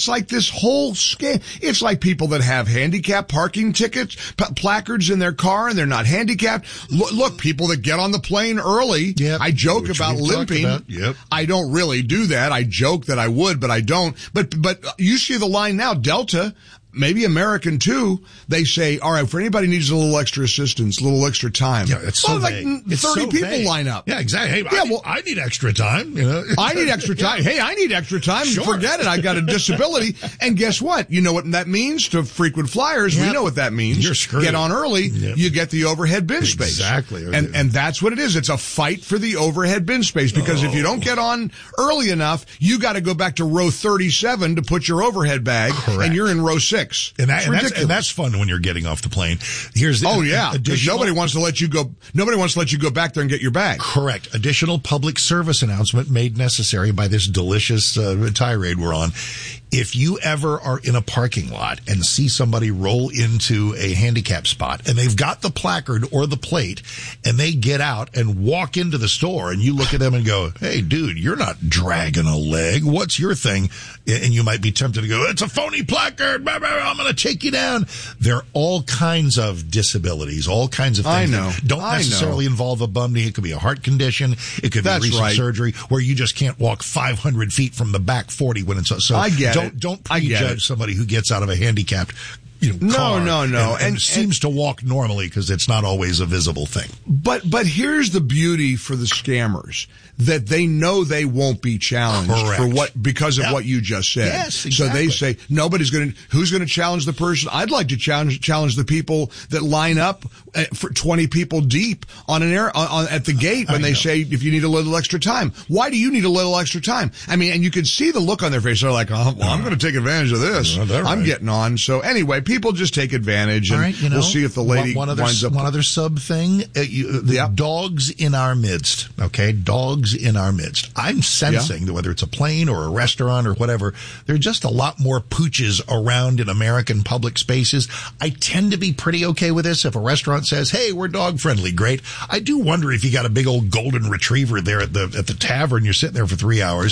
like this whole scam. It's like people that have handicap parking tickets, placards in their car, and they're not handicapped. Look, people that get on the plane early. Yep. I joke about limping. Yep. I don't really do that. I joke that I would, but I don't. But you see the line now, Delta, maybe American too, they say, all right, for anybody who needs a little extra assistance, a little extra time. Yeah, it's so like vague. 30 people vague. line up. Yeah, exactly. Hey, I need extra time. You know, I need extra time. Hey, I need extra time. Sure. Forget it. I've got a disability. And guess what? You know what that means to frequent flyers. Yep. We know what that means. You're screwed. Get on early. Yep. You get the overhead bin space. Exactly. And that's what it is. It's a fight for the overhead bin space because if you don't get on early enough, you got to go back to row 37 to put your overhead bag. Correct. And you're in row 6. And that's fun when you're getting off the plane. Here's the Nobody wants to let you go. Nobody wants to let you go back there and get your bag. Correct. Additional public service announcement made necessary by this delicious tirade we're on. If you ever are in a parking lot and see somebody roll into a handicap spot and they've got the placard or the plate and they get out and walk into the store and you look at them and go, hey, dude, you're not dragging a leg. What's your thing? And you might be tempted to go, it's a phony placard. I'm going to take you down. There are all kinds of disabilities, all kinds of things that don't necessarily involve a bum knee. It could be a heart condition. It could be recent surgery where you just can't walk 500 feet from the back 40 when it's so. I get Don't prejudge somebody who gets out of a handicapped car. No. And seems to walk normally because it's not always a visible thing. But here's the beauty for the scammers, that they know they won't be challenged because of what you just said. Yes, exactly. So they say who's going to challenge the person? I'd like to challenge the people that line up for 20 people deep on at the gate when they say if you need a little extra time. Why do you need a little extra time? I mean, and you can see the look on their face. They're like, I'm going to take advantage of this. I'm getting on. So anyway, people just take advantage, and we'll see if the lady winds up. One other sub thing, the dogs in our midst, okay? Dogs in our midst. I'm sensing that whether it's a plane or a restaurant or whatever, there are just a lot more pooches around in American public spaces. I tend to be pretty okay with this. If a restaurant says, hey, we're dog friendly, great. I do wonder if you got a big old golden retriever there at the tavern, you're sitting there for 3 hours,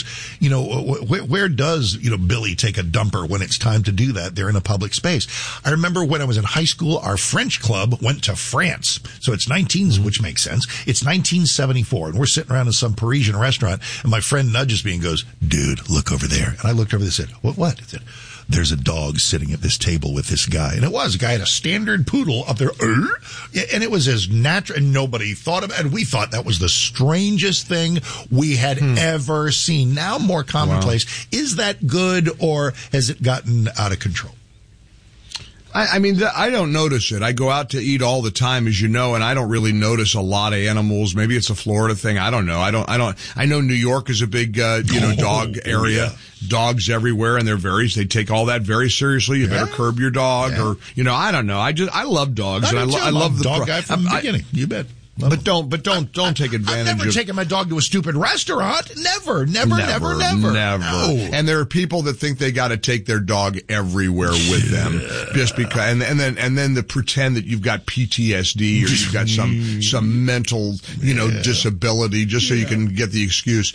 where does, Billy take a dumper when it's time to do that? They're in a public space. I remember when I was in high school, our French club went to France. So it's which makes sense. It's 1974, and we're sitting around in some Parisian restaurant, and my friend nudges me and goes, dude, look over there. And I looked over there and said, what? He said, there's a dog sitting at this table with this guy. And it was a guy had a standard poodle up there. And it was as natural, and nobody thought of it. And we thought that was the strangest thing we had ever seen. Now more commonplace. Wow. Is that good, or has it gotten out of control? I mean, I don't notice it. I go out to eat all the time, as you know, and I don't really notice a lot of animals. Maybe it's a Florida thing. I don't know. I know New York is a big, dog area. Yeah. Dogs everywhere, and they take all that very seriously. You better curb your dog, or, I don't know. I love dogs, and I love the dog guy from the beginning. You bet. But don't take advantage of. I've never taken my dog to a stupid restaurant. Never. No. And there are people that think they got to take their dog everywhere with them just because, and then the pretend that you've got PTSD or you've got some mental, disability just so you can get the excuse.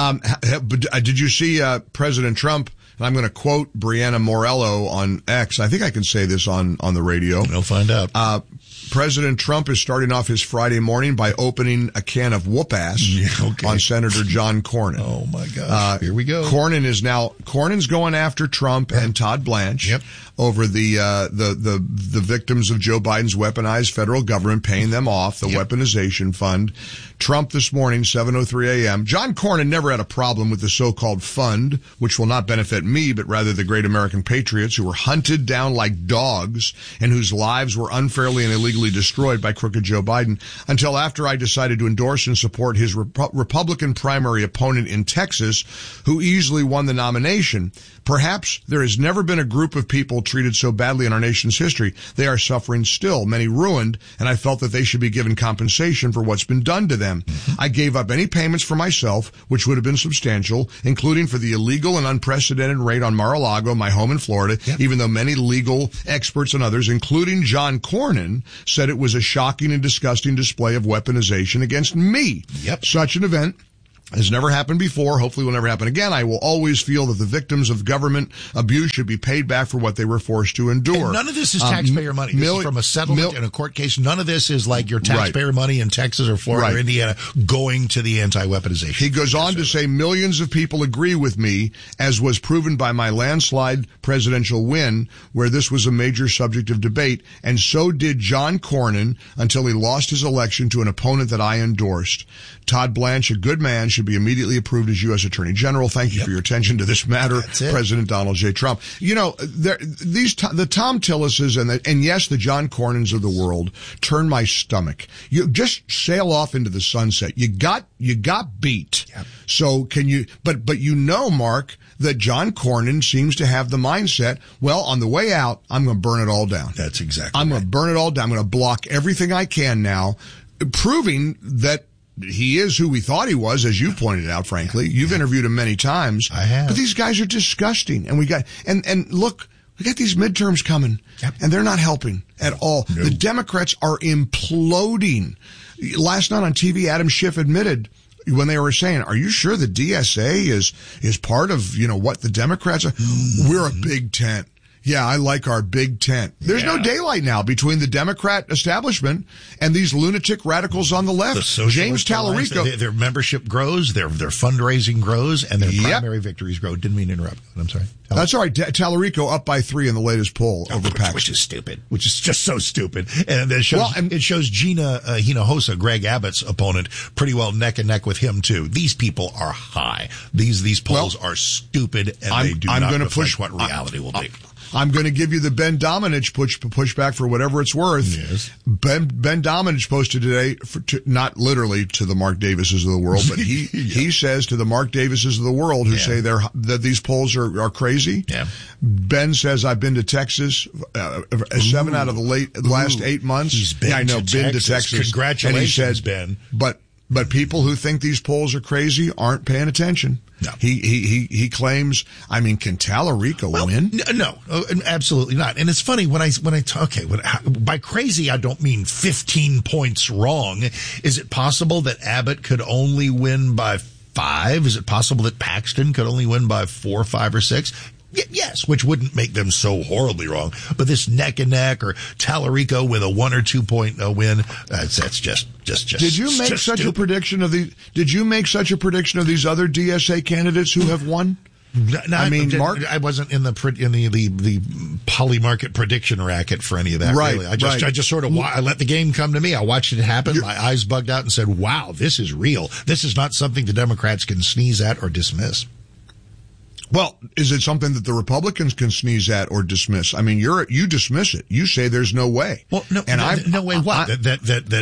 Did you see President Trump? And I'm going to quote Brianna Morello on X. I think I can say this on the radio. We'll find out. President Trump is starting off his Friday morning by opening a can of whoop-ass on Senator John Cornyn. Oh, my gosh. Here we go. Cornyn's going after Trump and Todd Blanche over the victims of Joe Biden's weaponized federal government, paying them off, the weaponization fund. Trump this morning, 7:03 a.m. John Cornyn never had a problem with the so-called fund, which will not benefit me, but rather the great American patriots who were hunted down like dogs and whose lives were unfairly and illegally destroyed by crooked Joe Biden, until after I decided to endorse and support his Republican primary opponent in Texas, who easily won the nomination. Perhaps there has never been a group of people treated so badly in our nation's history. They are suffering still, many ruined, and I felt that they should be given compensation for what's been done to them. I gave up any payments for myself, which would have been substantial, including for the illegal and unprecedented raid on Mar-a-Lago, my home in Florida, even though many legal experts and others, including John Cornyn, said it was a shocking and disgusting display of weaponization against me. Such an event Has never happened before. Hopefully will never happen again. I will always feel that the victims of government abuse should be paid back for what they were forced to endure. And none of this is taxpayer money. This is from a settlement in a court case. None of this is like your taxpayer money in Texas or Florida or Indiana going to the anti-weaponization. He goes on to say millions of people agree with me, as was proven by my landslide presidential win, where this was a major subject of debate, and so did John Cornyn until he lost his election to an opponent that I endorsed. Todd Blanche, a good man, should be immediately approved as U.S. Attorney General. Thank you for your attention to this matter, President Donald J. Trump. You know, the Tom Tillises and yes, the John Cornyns of the world turn my stomach. You just sail off into the sunset. You got beat. Yep. So can you? But you know, Mark, that John Cornyn seems to have the mindset, well, on the way out, I'm going to burn it all down. That's exactly I'm going to burn it all down. I'm going to block everything I can now, proving that he is who we thought he was, as you pointed out, frankly. You've interviewed him many times. I have. But these guys are disgusting. And and look, we got these midterms coming, and they're not helping at all. No. The Democrats are imploding. Last night on TV, Adam Schiff admitted, when they were saying, are you sure the DSA is part of, what the Democrats are? Mm-hmm. We're a big tent. Yeah, I like our big tent. There's no daylight now between the Democrat establishment and these lunatic radicals on the left. James Tallarico. Their membership grows, their fundraising grows, and their primary victories grow. Didn't mean to interrupt. I'm sorry. That's all right. Tallarico up by 3 in the latest poll over Paxton. Which is stupid. Which is just so stupid. And it shows Gina Hinojosa, Greg Abbott's opponent, pretty well neck and neck with him, too. These people are high. These polls are stupid, and they do not reflect what reality will be. I'm going to give you the Ben Domenech pushback for whatever it's worth. Yes. Ben Domenech posted today, not literally to the Mark Davises of the world, but he says to the Mark Davises of the world who say that these polls are crazy. Yeah. Ben says, I've been to Texas 7 out of the last 8 months. He's been to Texas. Congratulations, Ben. But people who think these polls are crazy aren't paying attention. No. He claims, can Tallarico win? No, absolutely not. And it's funny when I talk, by crazy, I don't mean 15 points wrong. Is it possible that Abbott could only win by 5? Is it possible that Paxton could only win by 4, 5, or 6? Yes, which wouldn't make them so horribly wrong. But this neck and neck or Tallarico with a 1 or 2 point win, that's just. Did you make such a prediction of Did you make such a prediction of these other DSA candidates who have won? No, Mark, I wasn't in the poly market prediction racket for any of that. Right, really. I just sort of I let the game come to me. I watched it happen. My eyes bugged out and said, "Wow, this is real. This is not something the Democrats can sneeze at or dismiss." Well, is it something that the Republicans can sneeze at or dismiss? You dismiss it. You say there's no way. Well, no way. What? That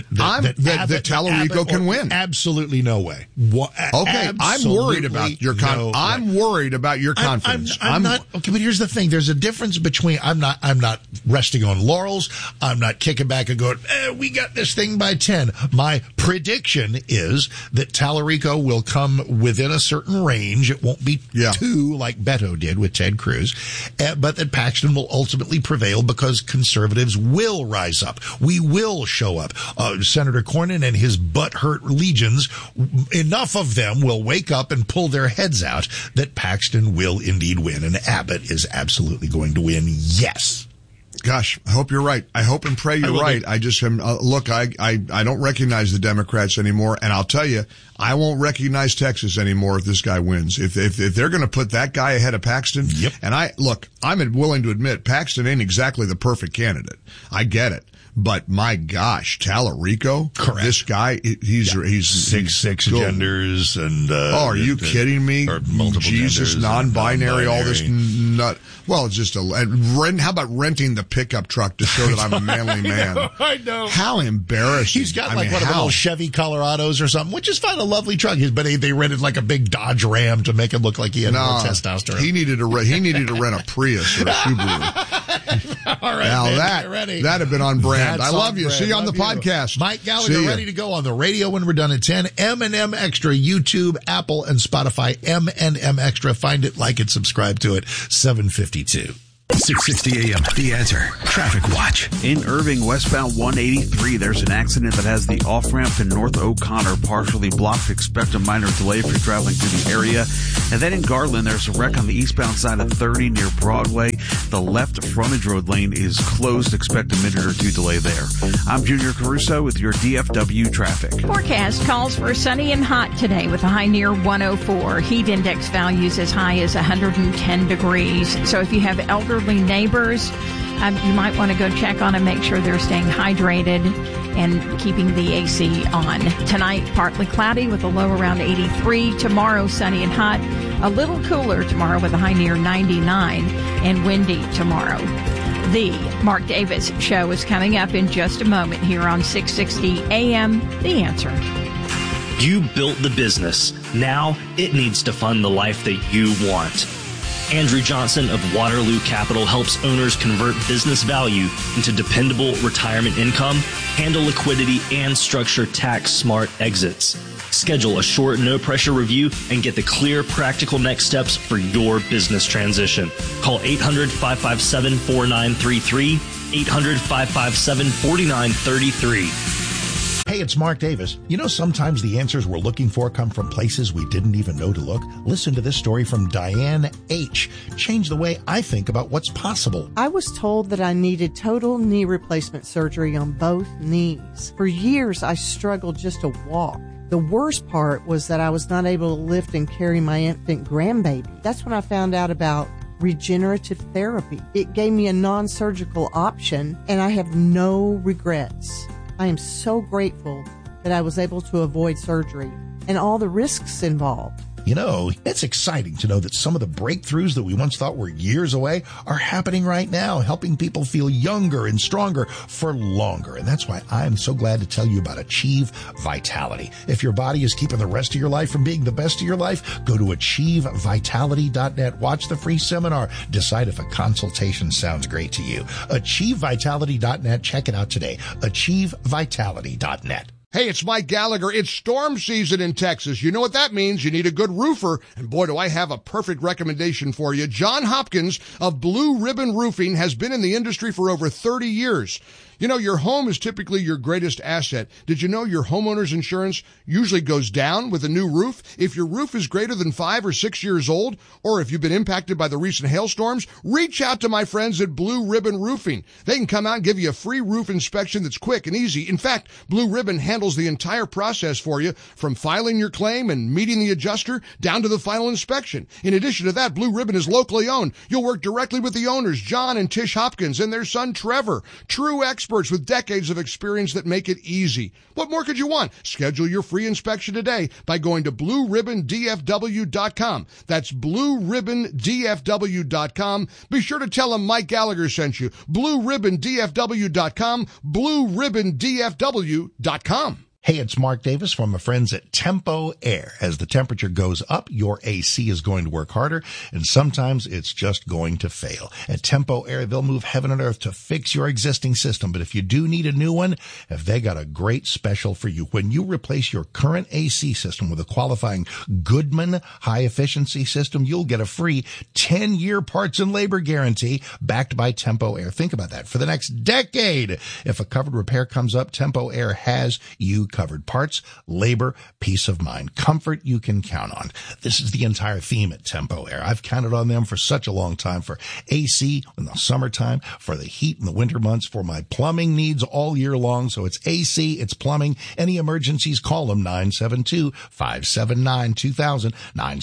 Tallarico can win. Absolutely no way. Okay, I'm worried about your I'm worried about your confidence. I'm not. Okay, but here's the thing. There's a difference between I'm not resting on laurels. I'm not kicking back and going, we got this thing by 10. My prediction is that Tallarico will come within a certain range. It won't be 2 like Beto did with Ted Cruz, but that Paxton will ultimately prevail because conservatives will rise up. We will show up. Senator Cornyn and his butthurt legions, enough of them will wake up and pull their heads out that Paxton will indeed win, and Abbott is absolutely going to win. Yes. Gosh, I hope you're right. I hope and pray you're right. I just look, I don't recognize the Democrats anymore, and I'll tell you, I won't recognize Texas anymore if this guy wins. If they're going to put that guy ahead of Paxton, and I'm willing to admit Paxton ain't exactly the perfect candidate. I get it. But my gosh, Tallarico, this guy, he's 6'6" genders and are you kidding me? Or multiple Jesus, genders, non-binary, all this nut. Well, it's just how about renting the pickup truck to show that I'm a manly man? I know. How embarrassing. He's got one of the little Chevy Colorados or something, which is fine, a lovely truck. But they rented like a big Dodge Ram to make it look like he had more testosterone. He needed to rent a Prius or a Subaru. All right, now that'd have been on brand. That's I love you. Brand. See you on the podcast. Mike Gallagher ready to go on the radio when we're done at 10. M&M Extra, YouTube, Apple, and Spotify. M&M Extra. Find it, like it, subscribe to it. 752. 660 AM, The Answer. Traffic Watch. In Irving, westbound 183, there's an accident that has the off-ramp to North O'Connor partially blocked. Expect a minor delay if you're traveling through the area. And then in Garland, there's a wreck on the eastbound side of 30 near Broadway. The left frontage road lane is closed. Expect a minute or two delay there. I'm Junior Caruso with your DFW traffic. Forecast calls for sunny and hot today with a high near 104. Heat index values as high as 110 degrees. So if you have elderly neighbors, you might want to go check on them, make sure they're staying hydrated and keeping the AC on. Tonight, partly cloudy with a low around 83. Tomorrow, sunny and hot. A little cooler tomorrow with a high near 99 and windy tomorrow. The Mark Davis Show is coming up in just a moment here on 660 AM, The Answer. You built the business. Now it needs to fund the life that you want. Andrew Johnson of Waterloo Capital helps owners convert business value into dependable retirement income, handle liquidity, and structure tax-smart exits. Schedule a short, no-pressure review and get the clear, practical next steps for your business transition. Call 800-557-4933, 800-557-4933. Hey, it's Mark Davis. You know, sometimes the answers we're looking for come from places we didn't even know to look. Listen to this story from Diane H. Changed the way I think about what's possible. I was told that I needed total knee replacement surgery on both knees. For years, I struggled just to walk. The worst part was that I was not able to lift and carry my infant grandbaby. That's when I found out about regenerative therapy. It gave me a non-surgical option, and I have no regrets. I am so grateful that I was able to avoid surgery and all the risks involved. You know, it's exciting to know that some of the breakthroughs that we once thought were years away are happening right now, helping people feel younger and stronger for longer. And that's why I'm so glad to tell you about Achieve Vitality. If your body is keeping the rest of your life from being the best of your life, go to achievevitality.net. Watch the free seminar. Decide if a consultation sounds great to you. achievevitality.net. Check it out today. achievevitality.net. Hey, it's Mike Gallagher. It's storm season in Texas. You know what that means. You need a good roofer. And boy, do I have a perfect recommendation for you. John Hopkins of Blue Ribbon Roofing has been in the industry for over 30 years. You know, your home is typically your greatest asset. Did you know your homeowner's insurance usually goes down with a new roof? If your roof is greater than 5 or 6 years old, or if you've been impacted by the recent hailstorms, reach out to my friends at Blue Ribbon Roofing. They can come out and give you a free roof inspection that's quick and easy. In fact, Blue Ribbon handles the entire process for you, from filing your claim and meeting the adjuster down to the final inspection. In addition to that, Blue Ribbon is locally owned. You'll work directly with the owners, John and Tish Hopkins, and their son, Trevor. True experts with decades of experience that make it easy. What more could you want? Schedule your free inspection today by going to BlueRibbonDFW.com. That's BlueRibbonDFW.com. Be sure to tell them Mike Gallagher sent you. BlueRibbonDFW.com. BlueRibbonDFW.com. Hey, it's Mark Davis from my friends at Tempo Air. As the temperature goes up, your AC is going to work harder, and sometimes it's just going to fail. At Tempo Air, they'll move heaven and earth to fix your existing system. But if you do need a new one, have they got a great special for you. When you replace your current AC system with a qualifying Goodman high-efficiency system, you'll get a free 10-year parts and labor guarantee backed by Tempo Air. Think about that. For the next decade, if a covered repair comes up, Tempo Air has you covered. Parts, labor, peace of mind, comfort you can count on. This is the entire theme at Tempo Air. I've counted on them for such a long time, for AC in the summertime, for the heat in the winter months, for my plumbing needs all year long. So it's AC, it's plumbing. Any emergencies, call them 972-579-2000,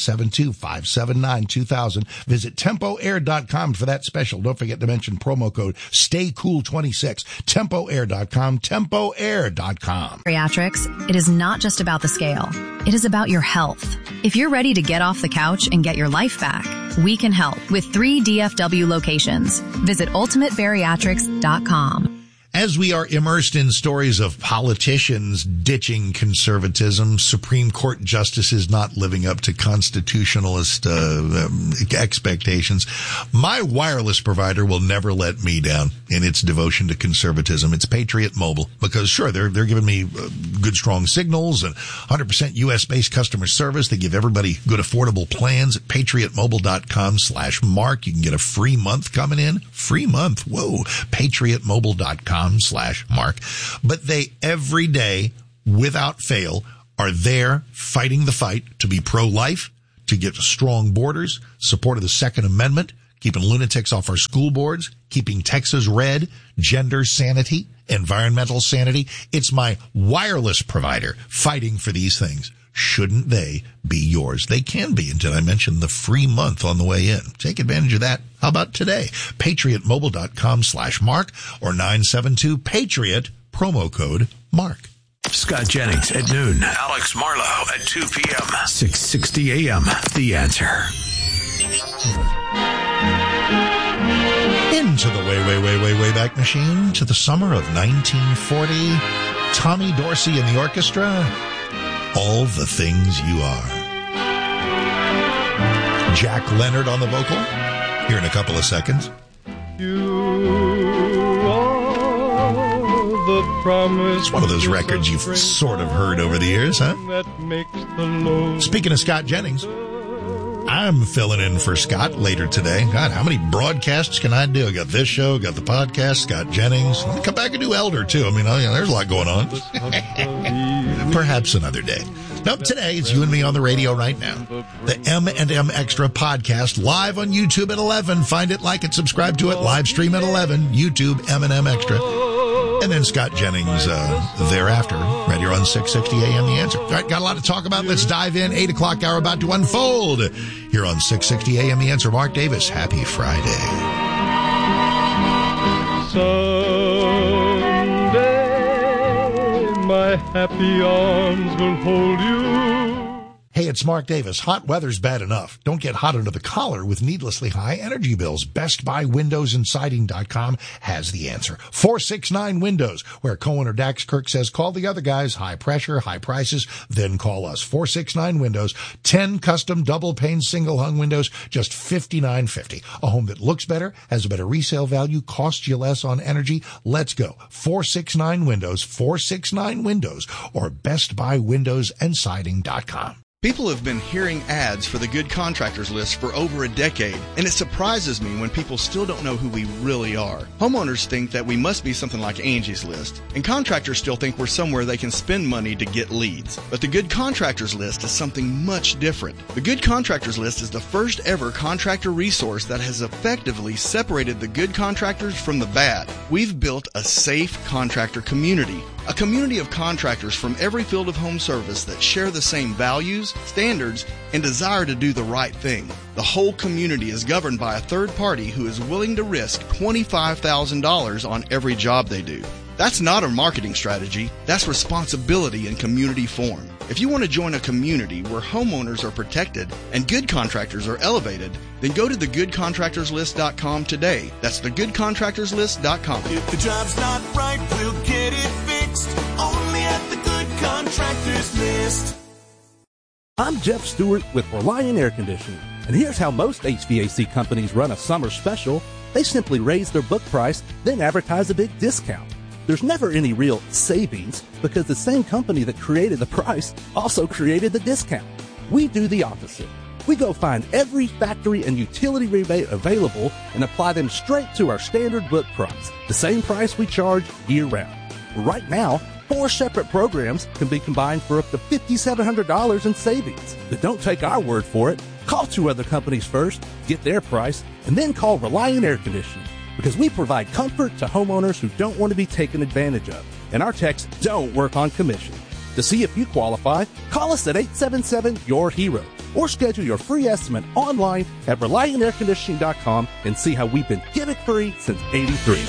972-579-2000. Visit TempoAir.com for that special. Don't forget to mention promo code STAYCOOL26. TempoAir.com, TempoAir.com. It is not just about the scale. It is about your health. If you're ready to get off the couch and get your life back, we can help with 3 DFW locations. Visit ultimatebariatrics.com. As we are immersed in stories of politicians ditching conservatism, Supreme Court justices not living up to constitutionalist expectations, my wireless provider will never let me down in its devotion to conservatism. It's Patriot Mobile, because sure, they're giving me good, strong signals and 100% U.S.-based customer service. They give everybody good, affordable plans at patriotmobile.com/Mark. You can get a free month coming in. Free month. Whoa. patriotmobile.com/Mark. But they every day, without fail, are there fighting the fight to be pro-life, to get strong borders, support of the Second Amendment, keeping lunatics off our school boards, keeping Texas red, gender sanity, environmental sanity. It's my wireless provider fighting for these things. Shouldn't they be yours? They can be, until I mentioned the free month on the way in. Take advantage of that. How about today? patriotmobile.com/Mark or 972-PATRIOT, promo code MARK. Scott Jennings at noon. Alex Marlowe at 2 p.m. 660 a.m. The Answer. Into the way back machine to the summer of 1940. Tommy Dorsey and the orchestra. All the Things You Are. Jack Leonard on the vocal. Here in a couple of seconds. You are the promise. It's one of those records you've sort of heard over the years, huh? Speaking of Scott Jennings, I'm filling in for Scott later today. God, how many broadcasts can I do? I got this show, got the podcast, Scott Jennings. Let me come back and do Elder, too. I mean, there's a lot going on. Perhaps another day. Nope, today it's you and me on the radio right now. The M&M Extra podcast live on YouTube at 11. Find it, like it, subscribe to it. Live stream at 11. YouTube M&M Extra. And then Scott Jennings thereafter, right here on 660 AM The Answer. All right, got a lot to talk about. Let's dive in. 8 o'clock hour about to unfold here on 660 AM The Answer. Mark Davis, happy Friday. Someday my happy arms will hold you. Hey, it's Mark Davis. Hot weather's bad enough. Don't get hot under the collar with needlessly high energy bills. BestBuyWindowsAndSiding.com has the answer. 469 Windows, where co-owner Dax Kirk says, call the other guys. High pressure, high prices, then call us. 469 Windows, 10 custom double-pane single-hung windows, just $59.50. A home that looks better, has a better resale value, costs you less on energy. Let's go. 469 Windows, 469 Windows, or BestBuyWindowsAndSiding.com. People have been hearing ads for the Good Contractors List for over a decade, and it surprises me when people still don't know who we really are. Homeowners think that we must be something like Angie's List, and contractors still think we're somewhere they can spend money to get leads. But the Good Contractors List is something much different. The Good Contractors List is the first ever contractor resource that has effectively separated the good contractors from the bad. We've built a safe contractor community. A community of contractors from every field of home service that share the same values, standards, and desire to do the right thing. The whole community is governed by a third party who is willing to risk $25,000 on every job they do. That's not a marketing strategy. That's responsibility in community form. If you want to join a community where homeowners are protected and good contractors are elevated, then go to thegoodcontractorslist.com today. That's thegoodcontractorslist.com. If the job's not right, we'll get it fixed. Only at the Good Contractors List. I'm Jeff Stewart with Reliant Air Conditioning, and here's how most HVAC companies run a summer special. They simply raise their book price, then advertise a big discount. There's never any real savings because the same company that created the price also created the discount. We do the opposite. We go find every factory and utility rebate available and apply them straight to our standard book price, the same price we charge year-round. Right now, 4 separate programs can be combined for up to $5,700 in savings. But don't take our word for it. Call 2 other companies first, get their price, and then call Reliant Air Conditioning, because we provide comfort to homeowners who don't want to be taken advantage of, and our techs don't work on commission. To see if you qualify, call us at 877-YOUR-HERO or schedule your free estimate online at ReliantAirConditioning.com and see how we've been gimmick-free since '83.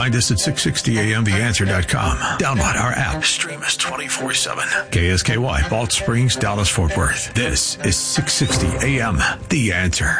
Find us at 660amtheanswer.com. Download our app. Stream us 24/7. KSKY, Balch Springs, Dallas, Fort Worth. This is 660 AM, The Answer.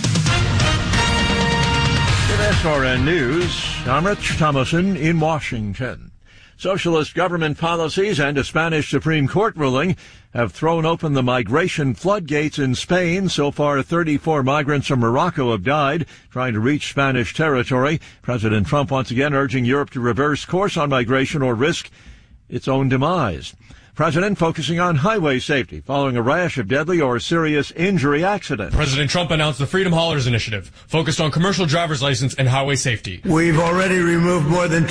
With SRN News, I'm Rich Thomason in Washington. Socialist government policies and a Spanish Supreme Court ruling have thrown open the migration floodgates in Spain. So far, 34 migrants from Morocco have died trying to reach Spanish territory. President Trump once again urging Europe to reverse course on migration or risk its own demise. President focusing on highway safety following a rash of deadly or serious injury accidents. President Trump announced the Freedom Haulers Initiative, focused on commercial driver's license and highway safety. We've already removed more than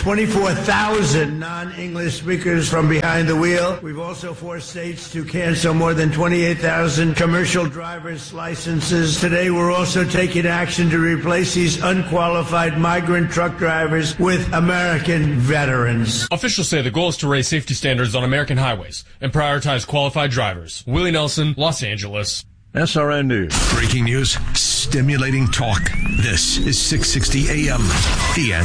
24,000 non-English speakers from behind the wheel. We've also forced states to cancel more than 28,000 commercial driver's licenses. Today, we're also taking action to replace these unqualified migrant truck drivers with American veterans. Officials say the goal is to raise safety standards on American highways and prioritize qualified drivers. Willie Nelson, Los Angeles. SRN News. Breaking news, stimulating talk. This is 660 AM, The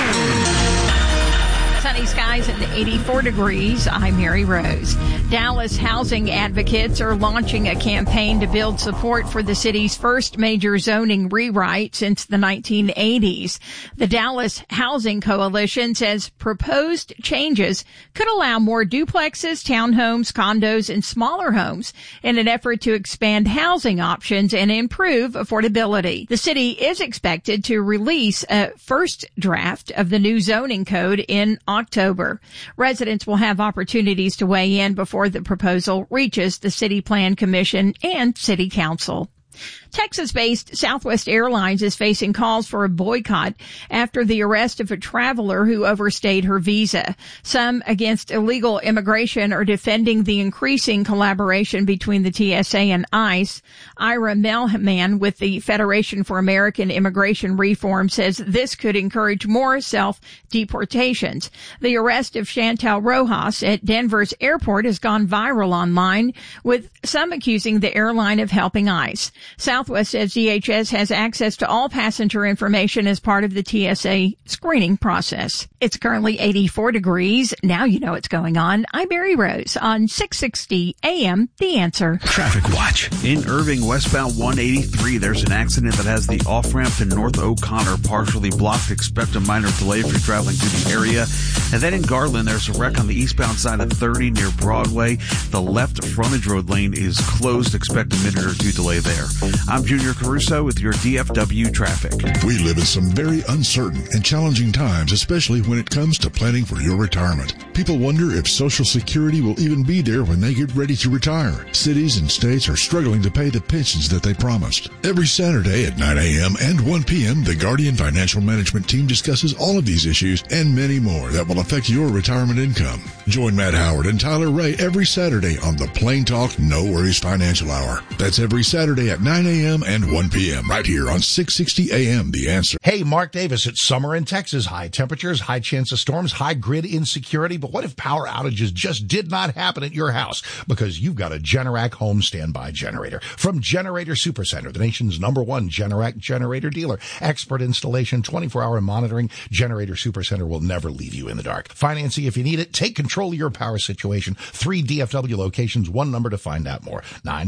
Answer. Sunny skies and 84 degrees. I'm Mary Rose. Dallas housing advocates are launching a campaign to build support for the city's first major zoning rewrite since the 1980s. The Dallas Housing Coalition says proposed changes could allow more duplexes, townhomes, condos, and smaller homes in an effort to expand housing options and improve affordability. The city is expected to release a first draft of the new zoning code in October. Residents will have opportunities to weigh in before the proposal reaches the City Plan Commission and City Council. Texas-based Southwest Airlines is facing calls for a boycott after the arrest of a traveler who overstayed her visa. Some against illegal immigration are defending the increasing collaboration between the TSA and ICE. Ira Melman with the Federation for American Immigration Reform says this could encourage more self-deportations. The arrest of Chantal Rojas at Denver's airport has gone viral online, with some accusing the airline of helping ICE. Southwest says DHS has access to all passenger information as part of the TSA screening process. It's currently 84 degrees. Now you know what's going on. I'm Mary Rose on 660 AM, The Answer. Traffic Watch. In Irving, westbound 183, there's an accident that has the off-ramp to North O'Connor partially blocked. Expect a minor delay if you're traveling through the area. And then in Garland, there's a wreck on the eastbound side of 30 near Broadway. The left frontage road lane is closed. Expect a minute or two delay there. I'm Junior Caruso with your DFW traffic. We live in some very uncertain and challenging times, especially when it comes to planning for your retirement. People wonder if Social Security will even be there when they get ready to retire. Cities and states are struggling to pay the pensions that they promised. Every Saturday at 9 a.m. and 1 p.m., the Guardian Financial Management team discusses all of these issues and many more that will affect your retirement income. Join Matt Howard and Tyler Ray every Saturday on the Plain Talk No Worries Financial Hour. That's every Saturday at 9 a.m. and 1 p.m. right here on 660 AM, The Answer. Hey, Mark Davis, it's summer in Texas. High temperatures, high chance of storms, high grid insecurity. But what if power outages just did not happen at your house? Because you've got a Generac home standby generator. From Generator Supercenter, the nation's #1 Generac generator dealer. Expert installation, 24-hour monitoring. Generator Supercenter will never leave you in the dark. Financing if you need it. Take control of your power situation. 3 DFW locations, one number to find out more.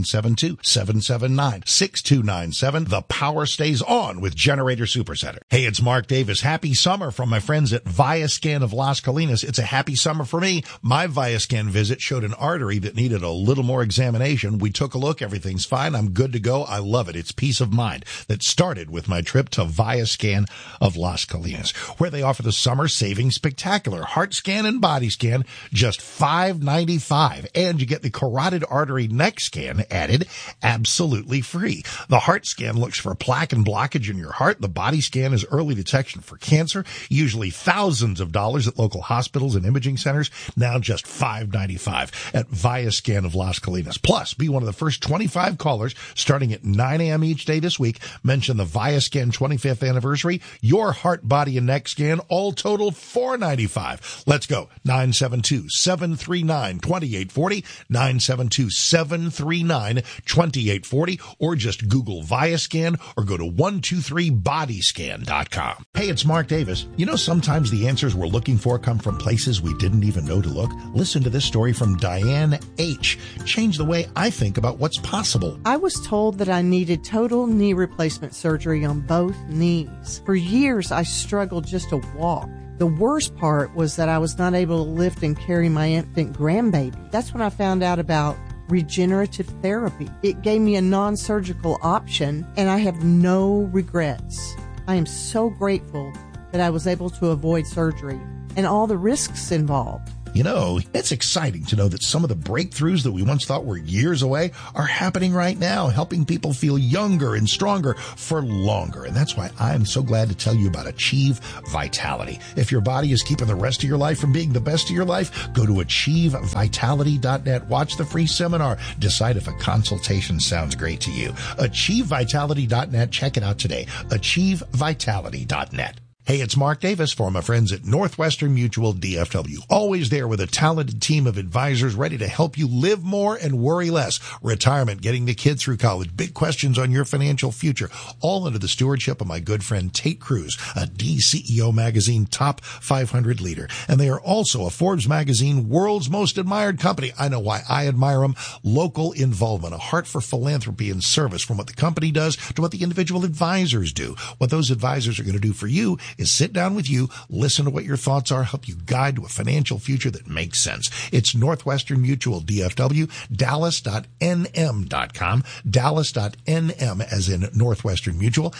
972-779-6297. The power stays on with Generator Supercenter. Hey, it's Mark Davis. Happy summer from my friends at Viascan of Las Colinas. It's a happy summer for me. My Viascan visit showed an artery that needed a little more examination. We took a look. Everything's fine. I'm good to go. I love it. It's peace of mind that started with my trip to Viascan of Las Colinas, where they offer the summer saving spectacular. Heart scan and body scan, just $5.95. And you get the carotid artery neck scan added absolutely free. The heart scan looks for plaque and blockage in your heart. The body scan is early detection for cancer, usually thousands of dollars at local hospitals and imaging centers. Now just $5.95 at Viascan of Las Colinas. Plus, be one of the first 25 callers starting at 9 a.m. each day this week. Mention the Viascan 25th anniversary. Your heart, body, and neck scan, all total $4.95. Let's go. 972-739-2840. 972-739-2840. or just Google ViaScan or go to 123bodyscan.com. Hey, it's Mark Davis. You know, sometimes the answers we're looking for come from places we didn't even know to look. Listen to this story from Diane H. Changed the way I think about what's possible. I was told that I needed total knee replacement surgery on both knees. For years, I struggled just to walk. The worst part was that I was not able to lift and carry my infant grandbaby. That's when I found out about regenerative therapy. It gave me a non-surgical option, and I have no regrets. I am so grateful that I was able to avoid surgery and all the risks involved. You know, it's exciting to know that some of the breakthroughs that we once thought were years away are happening right now, helping people feel younger and stronger for longer. And that's why I'm so glad to tell you about Achieve Vitality. If your body is keeping the rest of your life from being the best of your life, go to achievevitality.net. Watch the free seminar. Decide if a consultation sounds great to you. achievevitality.net. Check it out today. achievevitality.net. Hey, it's Mark Davis for my friends at Northwestern Mutual DFW. Always there with a talented team of advisors ready to help you live more and worry less. Retirement, getting the kid through college, big questions on your financial future, all under the stewardship of my good friend Tate Cruz, a DCEO magazine top 500 leader. And they are also a Forbes magazine world's most admired company. I know why I admire them. Local involvement, a heart for philanthropy and service, from what the company does to what the individual advisors do. What those advisors are going to do for you is sit down with you, listen to what your thoughts are, help you guide to a financial future that makes sense. It's Northwestern Mutual DFW, dallas.nm.com, dallas.nm as in Northwestern Mutual,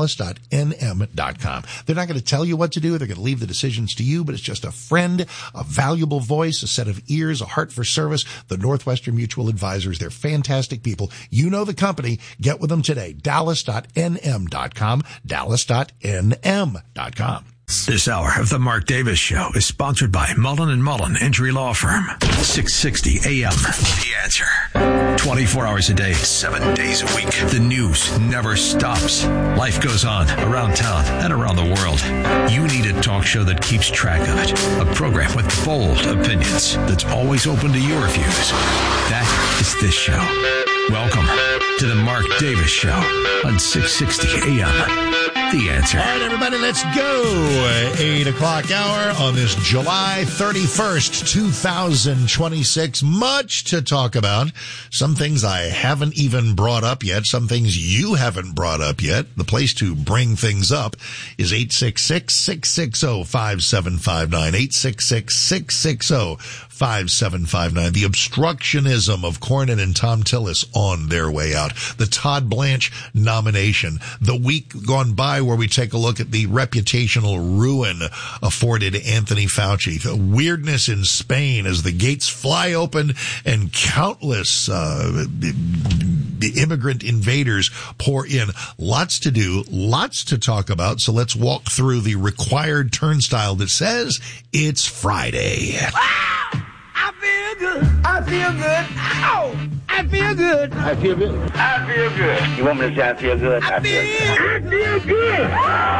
dallas.nm.com. They're not going to tell you what to do. They're going to leave the decisions to you, but it's just a friend, a valuable voice, a set of ears, a heart for service. The Northwestern Mutual Advisors, they're fantastic people. You know the company. Get with them today. dallas.nm.com, dallas.nm.com. This hour of the Mark Davis Show is sponsored by Mullen & Mullen Injury Law Firm. 660 AM. The Answer. 24 hours a day, 7 days a week. The news never stops. Life goes on around town and around the world. You need a talk show that keeps track of it. A program with bold opinions that's always open to your views. That is this show. Welcome to the Mark Davis Show on 660 AM. The Answer. All right, everybody, let's go. 8 o'clock hour on this July 31st, 2026. Much to talk about. Some things I haven't even brought up yet. Some things you haven't brought up yet. The place to bring things up is 866-660-5759. 866-660-5759. The obstructionism of Cornyn and Tom Tillis on their way out. The Todd Blanche nomination. The week gone by where we take a look at the reputational ruin afforded Anthony Fauci. The weirdness in Spain as the gates fly open and countless immigrant invaders pour in. Lots to do, lots to talk about. So let's walk through the required turnstile that says it's Friday. I feel good. I feel good. Ow! I feel good. I feel good. I feel good. You want me to say I feel good? I feel good.